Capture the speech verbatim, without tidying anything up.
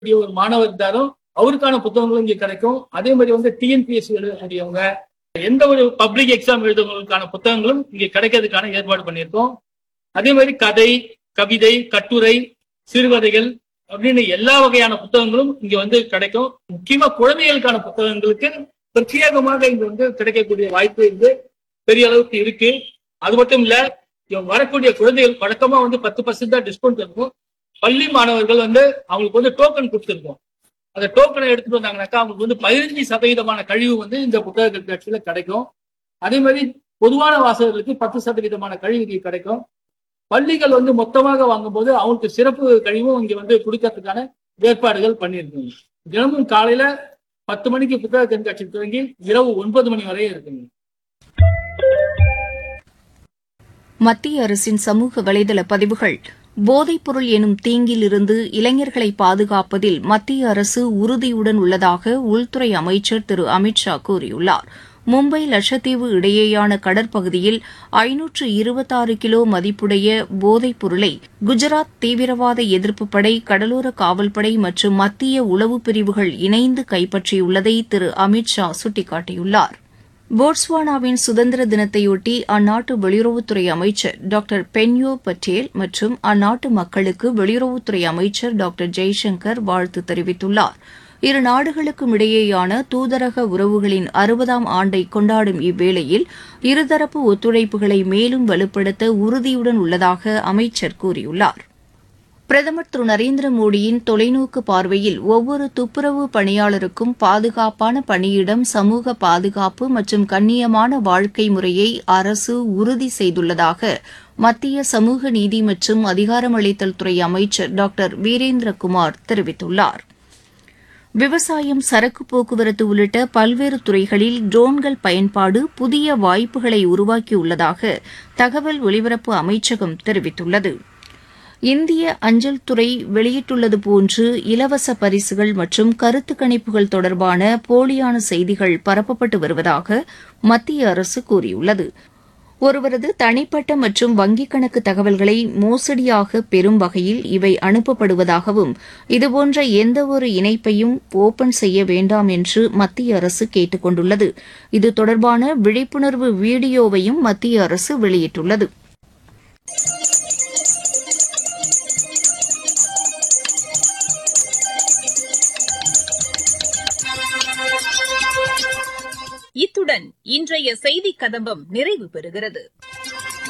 ஒரு மாணவர் இருந்தாலும் அவருக்கான புத்தகங்களும் இங்க கிடைக்கும். அதே மாதிரி வந்து டிஎன்பிஎஸ்சி எழுதக்கூடியவங்க, எந்த ஒரு பப்ளிக் எக்ஸாம் எழுதுவதற்கான புத்தகங்களும் இங்க கிடைக்கிறதுக்கான ஏற்பாடு பண்ணியிருக்கோம். அதே மாதிரி கதை, கவிதை, கட்டுரை, சிறுகதைகள் அப்படின்னு எல்லா வகையான புத்தகங்களும் இங்க வந்து கிடைக்கும். முக்கியமா குழந்தைகளுக்கான புத்தகங்களுக்கு பிரத்யேகமாக இங்க வந்து கிடைக்கக்கூடிய வாய்ப்பு இங்கு பெரிய அளவுக்கு இருக்கு. அது மட்டும் இல்ல, வரக்கூடிய குழந்தைகள் வழக்கமா வந்து பத்து பர்சன்ட் தான் டிஸ்கவுண்ட் இருக்கும். பள்ளி மாணவர்கள் வந்து அவங்களுக்கு வந்து டோக்கன் கொடுத்துருக்கோம். அந்த டோக்கனை எடுத்துட்டு வந்தாங்கன்னாக்கா அவங்களுக்கு வந்து பதினஞ்சு சதவீதமான கழிவு வந்து இந்த புத்தக கண்காட்சியில கிடைக்கும். அதே மாதிரி பொதுவான வாசகர்களுக்கு பத்து சதவீதமான கழிவு கிடைக்கும். பள்ளிகள் வந்து மொத்தமாக வாங்கும் போது அவங்களுக்கு சிறப்பு கழிவும் இங்க வந்து கொடுக்கறதுக்கான ஏற்பாடுகள் பண்ணியிருக்கோங்க. தினமும் காலையில பத்து மணிக்கு புத்தக கண்காட்சி துவங்கி இரவு ஒன்பது மணி வரை இருக்குங்க. மத்திய அரசின் சமூக வலைதள பதிவுகள் போதைப்பொருள் எனும் தீங்கில் இருந்து இளைஞர்களை பாதுகாப்பதில் மத்திய அரசு உறுதியுடன் உள்ளதாக உள்துறை அமைச்சர் திரு அமித் ஷா கூறியுள்ளார். மும்பை லட்சத்தீவு இடையேயான கடற்பகுதியில் ஐநூற்று இருபத்தாறு கிலோ மதிப்புடைய போதைப் பொருளை குஜராத் தீவிரவாத எதிர்ப்புப் படை, கடலோர காவல்படை மற்றும் மத்திய உளவு பிரிவுகள் இணைந்து கைப்பற்றியுள்ளதை திரு அமித் ஷா சுட்டிக்காட்டியுள்ளார். போட்ஸ்வானாவின் சுதந்திர தினத்தையொட்டி அந்நாட்டு வெளியுறவுத்துறை அமைச்சர் டாக்டர் பென்யோ பட்டேல் மற்றும் அந்நாட்டு மக்களுக்கு வெளியுறவுத்துறை அமைச்சர் டாக்டர் ஜெய்சங்கர் வாழ்த்து தெரிவித்துள்ளார். இரு நாடுகளுக்கும் இடையேயான தூதரக உறவுகளின் அறுபதாம் ஆண்டை கொண்டாடும் இவ்வேளையில் இருதரப்பு ஒத்துழைப்புகளை மேலும் வலுப்படுத்த உறுதியுடன் உள்ளதாக அமைச்சர் கூறியுள்ளார். பிரதமர் திரு நரேந்திர மோடியின் தொலைநோக்கு பார்வையில் ஒவ்வொரு துப்புரவு பணியாளருக்கும் பாதுகாப்பான பணியிடம், சமூக பாதுகாப்பு மற்றும் கண்ணியமான வாழ்க்கை முறையை அரசு உறுதி செய்துள்ளதாக மத்திய சமூக நீதி மற்றும் அதிகாரமளித்தல் துறை அமைச்சர் டாக்டர் வீரேந்திரகுமார் தெரிவித்துள்ளார். விவசாயம், சரக்கு போக்குவரத்து உள்ளிட்ட பல்வேறு துறைகளில் ட்ரோன்கள் பயன்பாடு புதிய வாய்ப்புகளை உருவாக்கியுள்ளதாக தகவல் ஒலிபரப்பு அமைச்சகம் தெரிவித்துள்ளது. இந்திய அஞ்சல் துறை வெளியிட்டுள்ளது போன்று இலவச பரிசுகள் மற்றும் கருத்து கணிப்புகள் தொடர்பான போலியான செய்திகள் பரப்பப்பட்டு வருவதாக மத்திய அரசு கூறியுள்ளது. ஒருவரது தனிப்பட்ட மற்றும் வங்கிக் கணக்கு தகவல்களை மோசடியாக பெறும் வகையில் இவை அனுப்பப்படுவதாகவும் இதுபோன்ற எந்தவொரு இணைப்பையும் ஓபன் செய்ய வேண்டாம் என்று மத்திய அரசு கேட்டுக் கொண்டுள்ளது. இது தொடர்பான விழிப்புணர்வு வீடியோவையும் மத்திய அரசு வெளியிட்டுள்ளது. இத்துடன் இன்றைய செய்திக் கதம்பம் நிறைவு பெறுகிறது.